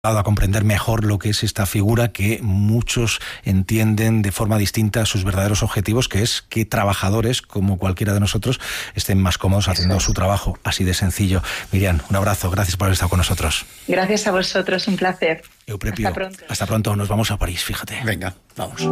a comprender mejor lo que es esta figura que muchos entienden de forma distinta a sus verdaderos objetivos, que es que trabajadores, como cualquiera de nosotros, estén más cómodos haciendo su trabajo, así de sencillo. Miriam, un abrazo, gracias por haber estado con nosotros. Gracias a vosotros, un placer. Euprepio, hasta pronto, nos vamos a París, fíjate. Venga, vamos.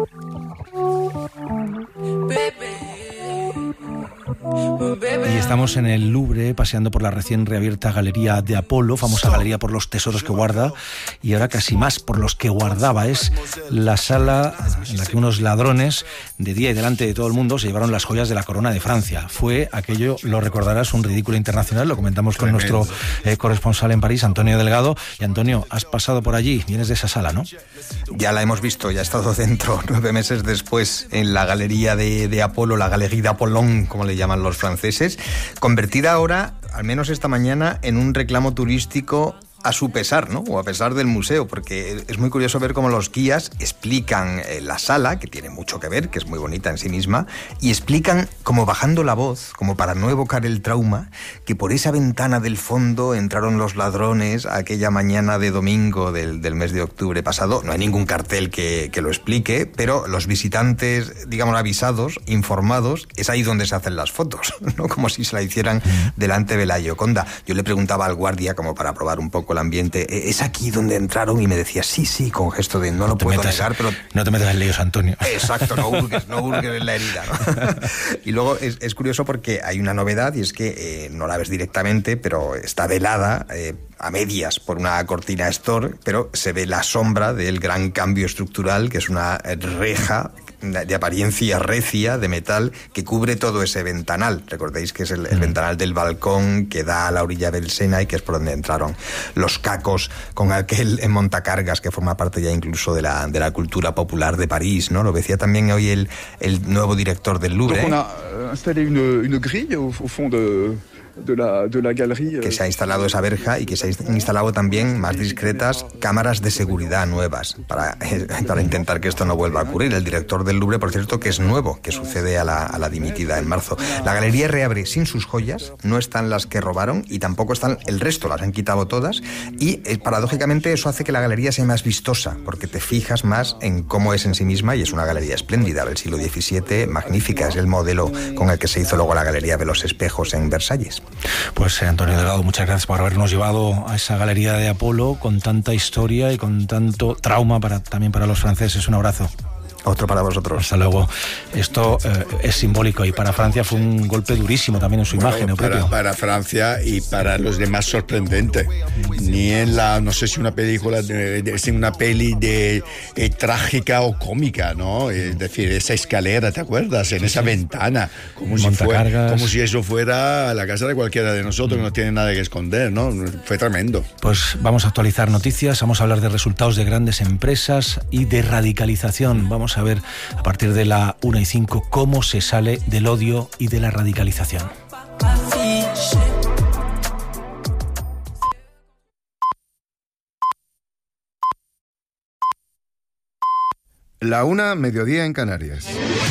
Y estamos en el Louvre, paseando por la recién reabierta Galería de Apolo, famosa galería por los tesoros que guarda, y ahora casi más por los que guardaba. Es la sala en la que unos ladrones, de día y delante de todo el mundo, se llevaron las joyas de la corona de Francia. Fue aquello, lo recordarás, un ridículo internacional. Lo comentamos con nuestro corresponsal en París, Antonio Delgado. Y Antonio, has pasado por allí, vienes de esa sala, ¿no? Ya la hemos visto, ya he estado dentro 9 meses después en la Galería de Apolo, la Galerie d'Apollon, como le llaman los franceses, convertida ahora, al menos esta mañana, en un reclamo turístico a su pesar, ¿no? O a pesar del museo, porque es muy curioso ver cómo los guías explican la sala, que tiene mucho que ver, que es muy bonita en sí misma, y explican, como bajando la voz, como para no evocar el trauma, que por esa ventana del fondo entraron los ladrones aquella mañana de domingo del mes de octubre pasado. No hay ningún cartel que lo explique, pero los visitantes, digamos, avisados, informados, es ahí donde se hacen las fotos, ¿no? Como si se la hicieran delante de la Gioconda. Yo le preguntaba al guardia, como para probar un poco el ambiente, ¿es aquí donde entraron? Y me decía, sí, con gesto de no lo puedo negar, pero... No te metas en líos, Antonio. Exacto, no hurgues en la herida, ¿no? Y luego es curioso porque hay una novedad, y es que no la ves directamente, pero está velada a medias por una cortina Store, pero se ve la sombra del gran cambio estructural, que es una reja de apariencia recia, de metal, que cubre todo ese ventanal. Recordéis que es el ventanal del balcón que da a la orilla del Sena y que es por donde entraron los cacos con aquel montacargas que forma parte ya incluso de la cultura popular de París, ¿no? Lo decía también hoy el nuevo director del Louvre. Donc on a installé une grille au fond de la galerie. Que se ha instalado esa verja y que se han instalado también, más discretas, cámaras de seguridad nuevas para intentar que esto no vuelva a ocurrir. El director del Louvre, por cierto, que es nuevo, que sucede a la dimitida en marzo. La galería reabre sin sus joyas, no están las que robaron y tampoco están el resto, las han quitado todas, y paradójicamente eso hace que la galería sea más vistosa, porque te fijas más en cómo es en sí misma, y es una galería espléndida del siglo XVII, magnífica, es el modelo con el que se hizo luego la Galería de los Espejos en Versalles. Pues Antonio Delgado, muchas gracias por habernos llevado a esa Galería de Apolo con tanta historia y con tanto trauma también para los franceses. Un abrazo. Otro para vosotros. Hasta luego. Esto es simbólico y para Francia fue un golpe durísimo también en su imagen. Para Francia y para los demás sorprendente. Ni en no sé si una película, es una peli trágica o cómica, ¿no? Es decir, esa escalera, ¿te acuerdas? En esa ventana, como si eso fuera la casa de cualquiera de nosotros, que no tiene nada que esconder, ¿no? Fue tremendo. Pues vamos a actualizar noticias, vamos a hablar de resultados de grandes empresas y de radicalización. Vamos a ver a partir de la 1:05 cómo se sale del odio y de la radicalización. La 1, mediodía en Canarias.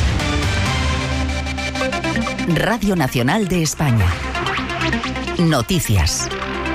Radio Nacional de España. Noticias.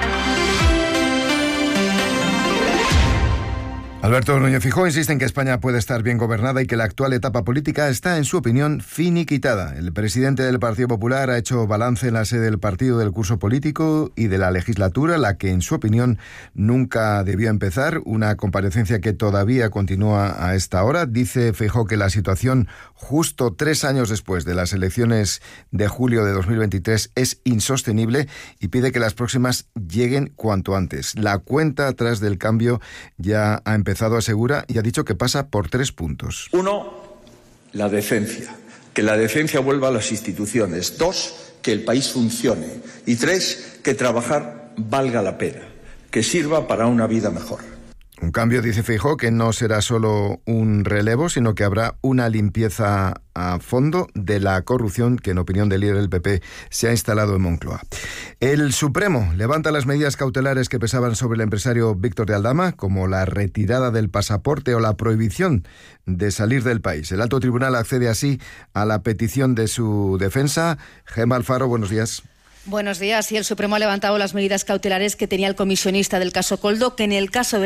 Alberto Núñez Feijóo insiste en que España puede estar bien gobernada y que la actual etapa política está, en su opinión, finiquitada. El presidente del Partido Popular ha hecho balance en la sede del partido del curso político y de la legislatura, la que, en su opinión, nunca debió empezar. Una comparecencia que todavía continúa a esta hora. Dice Feijóo que la situación, justo 3 años después de las elecciones de julio de 2023, es insostenible y pide que las próximas lleguen cuanto antes. La cuenta atrás del cambio ya ha empezado, asegura, y ha dicho que pasa por 3 puntos. 1, la decencia. Que la decencia vuelva a las instituciones. 2, que el país funcione. Y 3, que trabajar valga la pena. Que sirva para una vida mejor. Un cambio, dice Feijóo, que no será solo un relevo, sino que habrá una limpieza a fondo de la corrupción que, en opinión del líder del PP, se ha instalado en Moncloa. El Supremo levanta las medidas cautelares que pesaban sobre el empresario Víctor de Aldama, como la retirada del pasaporte o la prohibición de salir del país. El alto tribunal accede así a la petición de su defensa. Gemma Alfaro, buenos días. Buenos días. Y el Supremo ha levantado las medidas cautelares que tenía el comisionista del caso Koldo, que en el caso de